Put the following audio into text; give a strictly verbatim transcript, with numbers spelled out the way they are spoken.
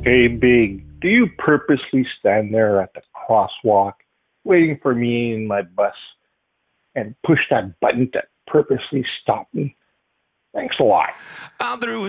Hey, Big, do you purposely stand there at the crosswalk waiting for me in my bus and push that button to purposely stop me? Thanks a lot. Andrew